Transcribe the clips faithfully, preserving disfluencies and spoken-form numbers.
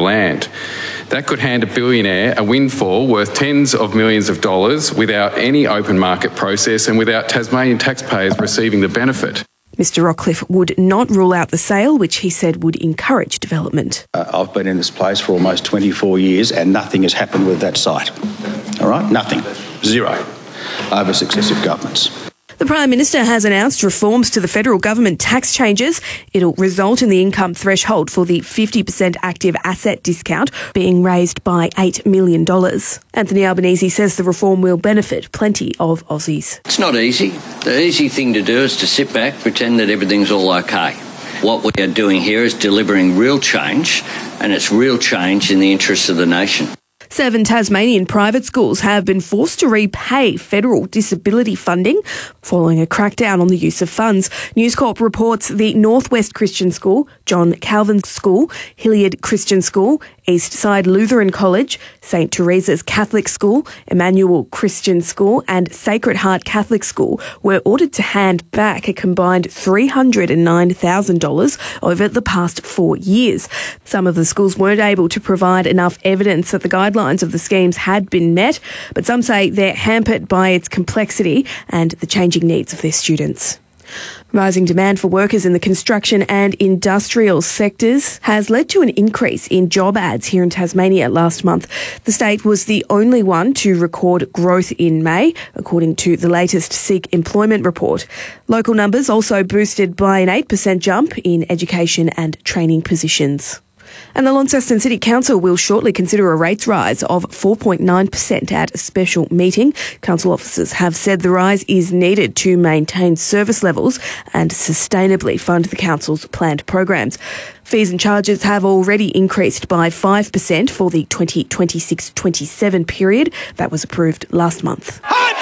land. That could hand a billionaire a windfall worth tens of millions of dollars without any open market process and without Tasmanian taxpayers receiving the benefit. Mr Rockcliffe would not rule out the sale, which he said would encourage development. Uh, I've been in this place for almost twenty-four years and nothing has happened with that site. All right? Nothing. Zero. Over successive governments. The Prime Minister has announced reforms to the federal government tax changes. It'll result in the income threshold for the fifty percent active asset discount being raised by eight million dollars. Anthony Albanese says the reform will benefit plenty of Aussies. It's not easy. The easy thing to do is to sit back, pretend that everything's all okay. What we are doing here is delivering real change, and it's real change in the interests of the nation. Seven Tasmanian private schools have been forced to repay federal disability funding following a crackdown on the use of funds. News Corp reports the Northwest Christian School, John Calvin School, Hilliard Christian School, Eastside Lutheran College, Saint Teresa's Catholic School, Emmanuel Christian School and Sacred Heart Catholic School were ordered to hand back a combined three hundred nine thousand dollars over the past four years. Some of the schools weren't able to provide enough evidence that the guidelines of the schemes had been met, but some say they're hampered by its complexity and the changing needs of their students. Rising demand for workers in the construction and industrial sectors has led to an increase in job ads here in Tasmania last month. The state was the only one to record growth in May, according to the latest SEEK employment report. Local numbers also boosted by an eight percent jump in education and training positions. And the Launceston City Council will shortly consider a rates rise of four point nine percent at a special meeting. Council officers have said the rise is needed to maintain service levels and sustainably fund the council's planned programs. Fees and charges have already increased by five percent for the twenty twenty-six twenty-seven period. That was approved last month.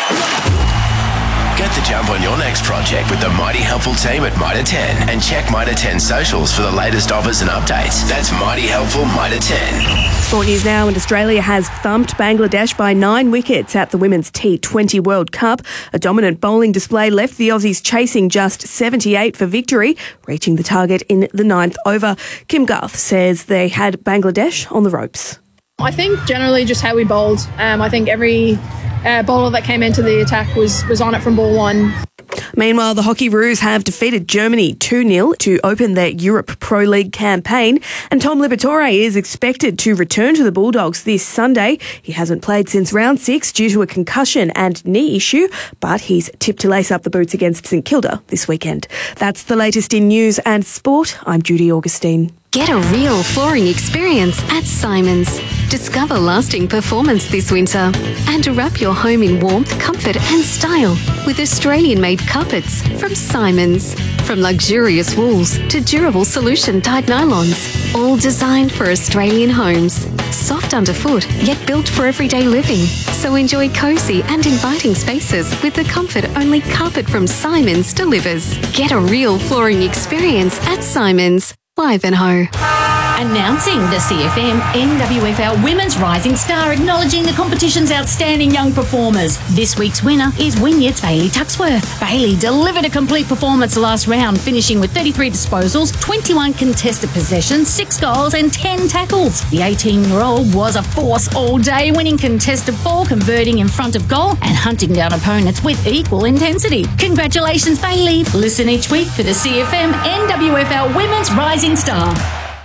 Get the jump on your next project with the Mighty Helpful team at Mitre ten and check Mitre ten socials for the latest offers and updates. That's Mighty Helpful Mitre ten. Sport news now, and Australia has thumped Bangladesh by nine wickets at the Women's T twenty World Cup. A dominant bowling display left the Aussies chasing just seventy-eight for victory, reaching the target in the ninth over. Kim Garth says they had Bangladesh on the ropes. I think generally just how we bowled. Um, I think every uh, bowler that came into the attack was, was on it from ball one. Meanwhile, the Hockeyroos have defeated Germany two nil to open their Europe Pro League campaign, and Tom Liberatore is expected to return to the Bulldogs this Sunday. He hasn't played since round six due to a concussion and knee issue, but he's tipped to lace up the boots against St Kilda this weekend. That's the latest in news and sport. I'm Judy Augustine. Get a real flooring experience at Simons. Discover lasting performance this winter and wrap your home in warmth, comfort and style with Australian-made carpets from Simons. From luxurious wools to durable solution-dyed nylons, all designed for Australian homes. Soft underfoot, yet built for everyday living. So enjoy cosy and inviting spaces with the comfort only carpet from Simons delivers. Get a real flooring experience at Simons. Ivanhoe. Announcing the C F M N W F L Women's Rising Star, acknowledging the competition's outstanding young performers. This week's winner is Wynyatt's Bailey Tuxworth. Bailey delivered a complete performance last round, finishing with thirty-three disposals, twenty-one contested possessions, six goals and ten tackles. The eighteen-year-old was a force all day, winning contested ball, converting in front of goal and hunting down opponents with equal intensity. Congratulations, Bailey. Listen each week for the C F M N W F L Women's Rising Star.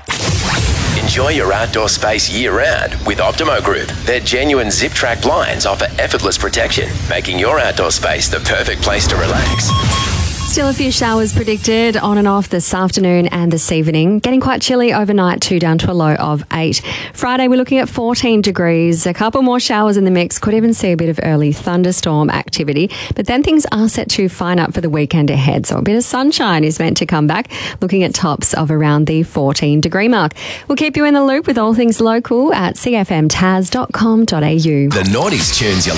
Enjoy your outdoor space year-round with Optimo Group. Their genuine zip-track blinds offer effortless protection, making your outdoor space the perfect place to relax. Still a few showers predicted on and off this afternoon and this evening. Getting quite chilly overnight too, down to a low of eight. Friday, we're looking at fourteen degrees. A couple more showers in the mix. Could even see a bit of early thunderstorm activity. But then things are set to fine up for the weekend ahead. So a bit of sunshine is meant to come back, looking at tops of around the fourteen degree mark. We'll keep you in the loop with all things local at c f m tas dot com dot a u. The Naughties tunes you